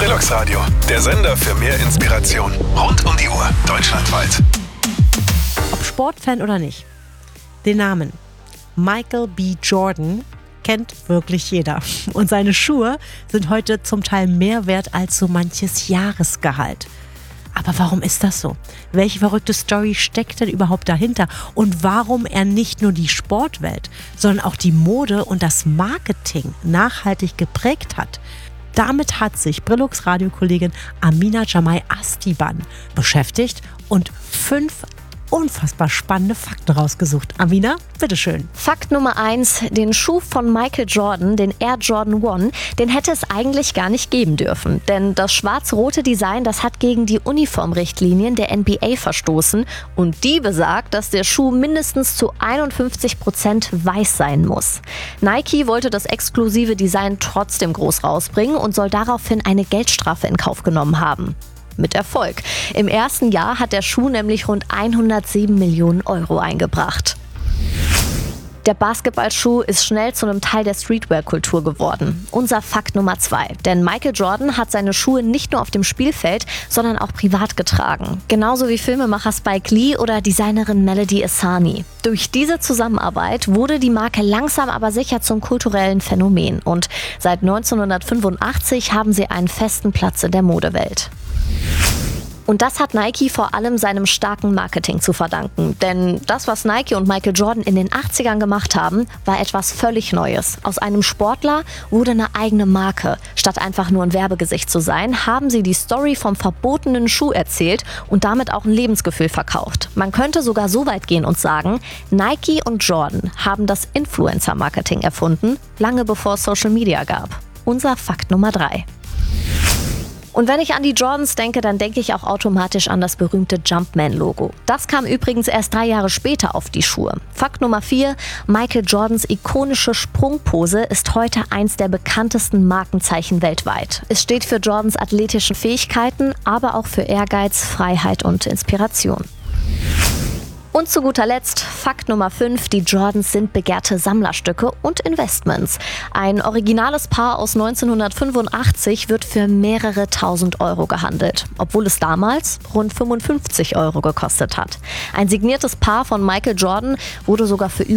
Trilux Radio, der Sender für mehr Inspiration. Rund um die Uhr, deutschlandweit. Ob Sportfan oder nicht, den Namen Michael B. Jordan kennt wirklich jeder. Und seine Schuhe sind heute zum Teil mehr wert als so manches Jahresgehalt. Aber warum ist das so? Welche verrückte Story steckt denn überhaupt dahinter? Und warum er nicht nur die Sportwelt, sondern auch die Mode und das Marketing nachhaltig geprägt hat? Damit hat sich Trilux Radiokollegin Amina Jamai Astiban beschäftigt und 5 unfassbar spannende Fakten rausgesucht. Amina, bitteschön. Fakt Nummer 1, den Schuh von Michael Jordan, den Air Jordan 1, den hätte es eigentlich gar nicht geben dürfen. Denn das schwarz-rote Design, das hat gegen die Uniformrichtlinien der NBA verstoßen. Und die besagt, dass der Schuh mindestens zu 51% weiß sein muss. Nike wollte das exklusive Design trotzdem groß rausbringen und soll daraufhin eine Geldstrafe in Kauf genommen haben. Mit Erfolg. Im ersten Jahr hat der Schuh nämlich rund 107 Millionen Euro eingebracht. Der Basketballschuh ist schnell zu einem Teil der Streetwear-Kultur geworden. Unser Fakt Nummer 2. Denn Michael Jordan hat seine Schuhe nicht nur auf dem Spielfeld, sondern auch privat getragen. Genauso wie Filmemacher Spike Lee oder Designerin Melody Ehsani. Durch diese Zusammenarbeit wurde die Marke langsam aber sicher zum kulturellen Phänomen. Und seit 1985 haben sie einen festen Platz in der Modewelt. Und das hat Nike vor allem seinem starken Marketing zu verdanken. Denn das, was Nike und Michael Jordan in den 80ern gemacht haben, war etwas völlig Neues. Aus einem Sportler wurde eine eigene Marke. Statt einfach nur ein Werbegesicht zu sein, haben sie die Story vom verbotenen Schuh erzählt und damit auch ein Lebensgefühl verkauft. Man könnte sogar so weit gehen und sagen, Nike und Jordan haben das Influencer-Marketing erfunden, lange bevor es Social Media gab. Unser Fakt Nummer 3. Und wenn ich an die Jordans denke, dann denke ich auch automatisch an das berühmte Jumpman-Logo. Das kam übrigens erst 3 Jahre später auf die Schuhe. Fakt Nummer 4, Michael Jordans ikonische Sprungpose ist heute eins der bekanntesten Markenzeichen weltweit. Es steht für Jordans athletischen Fähigkeiten, aber auch für Ehrgeiz, Freiheit und Inspiration. Und zu guter Letzt, Fakt Nummer 5, die Jordans sind begehrte Sammlerstücke und Investments. Ein originales Paar aus 1985 wird für mehrere tausend Euro gehandelt, obwohl es damals rund 55 Euro gekostet hat. Ein signiertes Paar von Michael Jordan wurde sogar für